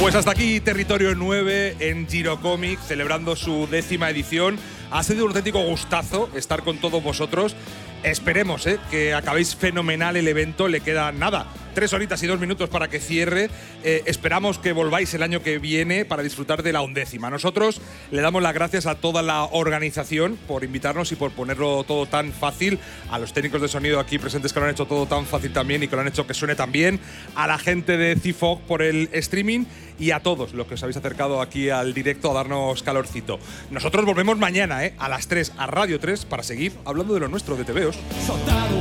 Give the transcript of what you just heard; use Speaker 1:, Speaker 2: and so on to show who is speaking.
Speaker 1: Pues hasta aquí Territorio 9 en Giro Comic, celebrando su 10ª edición. Ha sido un auténtico gustazo estar con todos vosotros. Esperemos que acabéis fenomenal el evento. Le quedan nada, 3 horitas y 2 minutos para que cierre. Esperamos que volváis el año que viene para disfrutar de la 11ª. Nosotros le damos las gracias a toda la organización por invitarnos y por ponerlo todo tan fácil. A los técnicos de sonido aquí presentes que lo han hecho todo tan fácil también y que lo han hecho que suene tan bien. A la gente de CIFOG por el streaming y a todos los que os habéis acercado aquí al directo a darnos calorcito. Nosotros volvemos mañana a las 3 a Radio 3 para seguir hablando de lo nuestro, de TVOs.